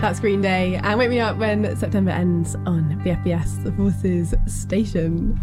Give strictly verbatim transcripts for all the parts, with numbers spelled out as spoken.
That's Green Day. And wake me up when September ends on B F B S, the Forces Station.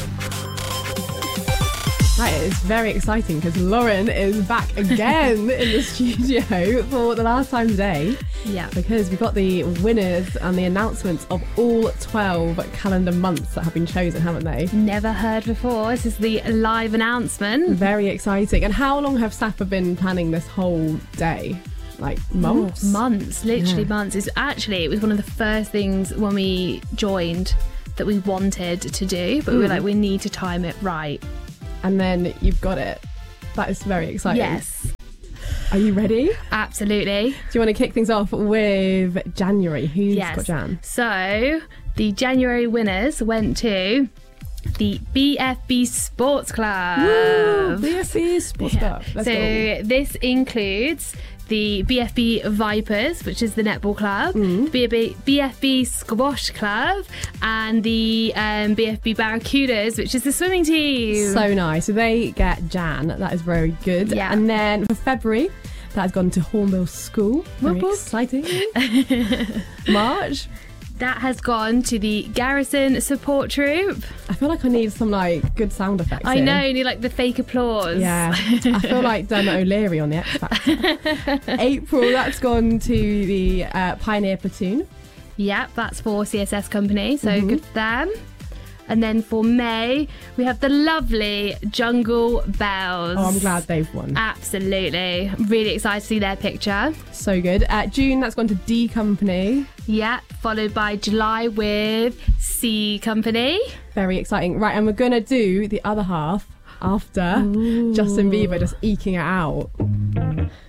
Right, it's very exciting because Lauren is back again in the studio for the last time today. Yeah. Because we've got the winners and the announcements of all twelve calendar months that have been chosen, haven't they? Never heard before. This is the live announcement. Very exciting. And how long have Safa been planning this whole day? Like months? Oh, months, literally Yeah. months. It's actually, it was one of the first things when we joined that we wanted to do, but mm. we were like, we need to time it right. And then you've got it. That is very exciting. Yes. Are you ready? Absolutely. Do you want to kick things off with January? Who's yes. got Jan? So, the January winners went to the B F B Sports Club. Woo! B F B Sports Club. Let's so, go. this includes the B F B Vipers, which is the netball club, mm. the B F B Squash Club, and the um, B F B Barracudas, which is the swimming team. So nice. So they get Jan. That is very good. Yeah. And then for February, that has gone to Hornbill School. Very Whoop, whoop. exciting. March. That has gone to the Garrison Support Troop. I feel like I need some like good sound effects. I here. know, you need like the fake applause. Yeah. I feel like Dermot O'Leary on the X Factor. April, that's gone to the uh, Pioneer Platoon. Yep, that's for C S S Company, so mm-hmm. good for them. And then for May, we have the lovely Jungle Bells. Oh, I'm glad they've won. Absolutely. Really excited to see their picture. So good. Uh, June, that's gone to D Company. Yeah, followed by July with C Company. Very exciting. Right, and we're going to do the other half after Ooh. Justin Bieber just eking it out.